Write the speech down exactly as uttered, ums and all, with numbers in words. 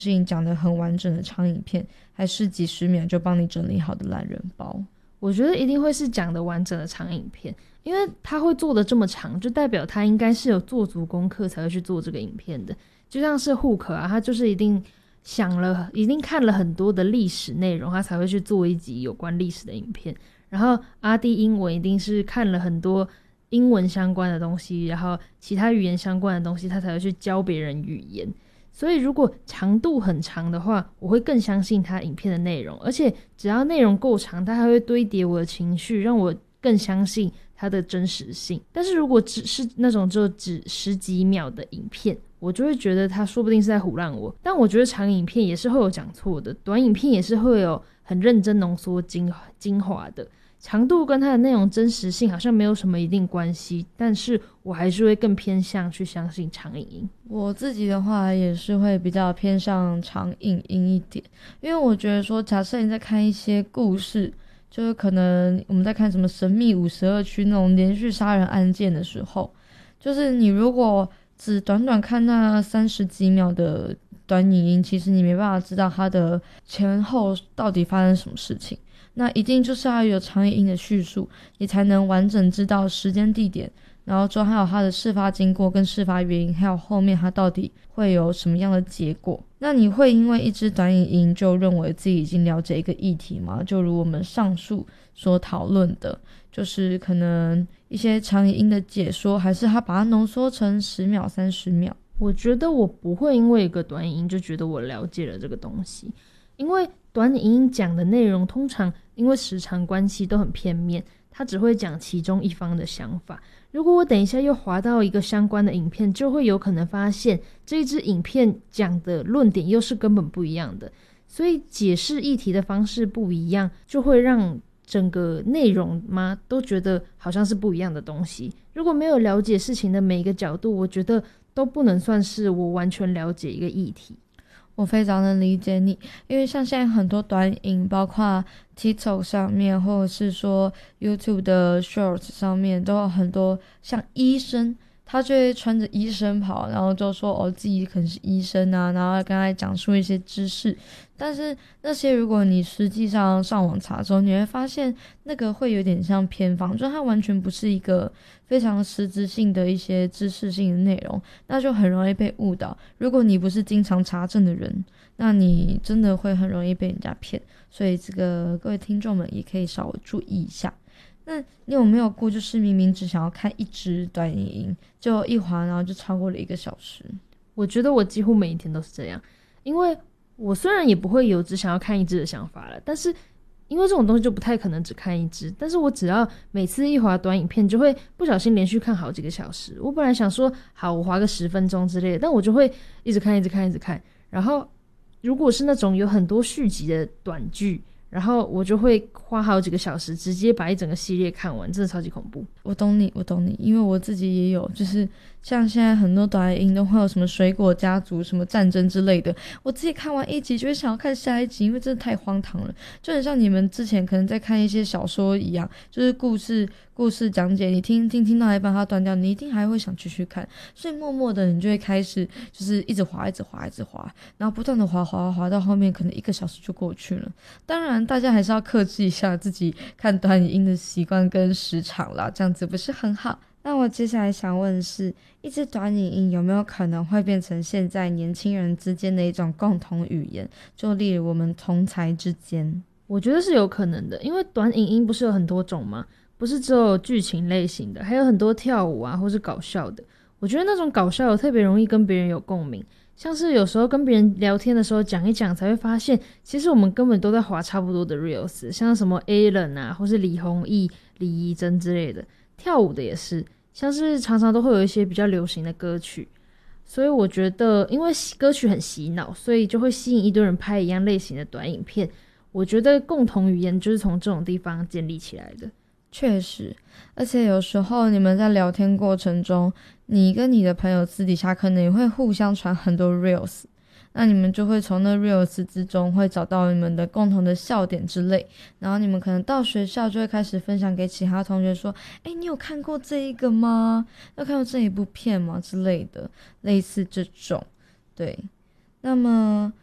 是你讲的很完整的长影片，还是几十秒就帮你整理好的懒人包？ 我觉得一定会是讲的完整的长影片，因为他会做的这么长，就代表他应该是有做足功课才会去做这个影片的。就像是 Hook 啊，他就是一定想了，一定看了很多的历史内容，他才会去做一集有关历史的影片。然后阿弟英文一定是看了很多英文相关的东西，然后其他语言相关的东西，他才会去教别人语言。所以如果长度很长的话，我会更相信他影片的内容，而且只要内容够长，他还会堆叠我的情绪，让我更相信它的真实性。但是如果只是那种就只十几秒的影片，我就会觉得他说不定是在唬烂我。但我觉得长影片也是会有讲错的，短影片也是会有很认真浓缩精精华的。长度跟它的内容真实性好像没有什么一定关系，但是我还是会更偏向去相信长影音。 我自己的话也是会比较偏向长影音一点，因为我觉得说，假设你在看一些故事，就是可能我们在看什么神秘五十二区那种连续杀人案件的时候，就是你如果只短短看那三十几秒的短影音，其实你没办法知道它的前后到底发生什么事情。那一定就是要有长影音的叙述，你才能完整知道时间地点，然后之后还有它的事发经过跟事发原因，还有后面它到底会有什么样的结果。那你会因为一支短影音就认为自己已经了解一个议题吗？就如我们上述所讨论的，就是可能一些长影音的解说，还是他把它浓缩成十秒三十秒？ 我觉得我不会因为一个短影音就觉得我了解了这个东西，因为短影音讲的内容通常因为时长关系都很片面，它只会讲其中一方的想法。如果我等一下又滑到一个相关的影片，就会有可能发现这一支影片讲的论点又是根本不一样的，所以解释议题的方式不一样，就会让整个内容嘛都觉得好像是不一样的东西。如果没有了解事情的每一个角度，我觉得都不能算是我完全了解一个议题。 我非常能理解你，因为像现在很多短影，包括 TikTok 上面，或者是说 YouTube 的 Shorts 上面，都有很多像医生，他就会穿着医生袍，然后就说哦自己可能是医生啊，然后跟他讲述一些知识。但是那些如果你实际上上网查之后，你会发现那个会有点像偏方，就是它完全不是一个非常实质性的一些知识性的内容，那就很容易被误导。如果你不是经常查证的人，那你真的会很容易被人家骗。所以这个各位听众们也可以稍微注意一下。那你有没有过就是明明只想要看一支短影音，就一滑然后就超过了一个小时？ 我觉得我几乎每一天都是这样，因为我虽然也不会有只想要看一支的想法了，但是因为这种东西就不太可能只看一支，但是我只要每次一滑短影片就会不小心连续看好几个小时。我本来想说好我滑个十分钟之类的，但我就会一直看一直看一直看。然后如果是那种有很多续集的短剧，然后我就会花好几个小时直接把一整个系列看完，真的超级恐怖。 我懂你我懂你，因为我自己也有，就是像现在很多短影音都会有什么水果家族什么战争之类的，我自己看完一集就会想要看下一集，因为真的太荒唐了，就很像你们之前可能在看一些小说一样，就是故事故事讲解，你听听听到一半它断掉，你一定还会想继续看，所以默默的你就会开始就是一直滑一直滑一直滑，然后不断的滑滑滑到后面可能一个小时就过去了。当然大家还是要克制一下自己看短影音的习惯跟时长啦，这样子不是很好。那我接下来想问的是，一支短影音有没有可能会变成现在年轻人之间的一种共同语言，就例如我们同才之间？ 我觉得是有可能的，因为短影音不是有很多种吗？不是只有剧情类型的，还有很多跳舞啊或是搞笑的。我觉得那种搞笑的特别容易跟别人有共鸣，像是有时候跟别人聊天的时候讲一讲，才会发现其实我们根本都在滑差不多的 reels， 像什么 Alan 啊或是李弘毅、李怡珍之类的。跳舞的也是，像是常常都会有一些比较流行的歌曲，所以我觉得因为歌曲很洗脑，所以就会吸引一堆人拍一样类型的短影片。我觉得共同语言就是从这种地方建立起来的。 确实，而且有时候你们在聊天过程中，你跟你的朋友私底下可能也会互相传很多 reels， 那你们就会从那 reels 之中会找到你们的共同的笑点之类，然后你们可能到学校就会开始分享给其他同学说，诶，你有看过这一个吗？有看过这一部片吗？之类的，类似这种。对，那么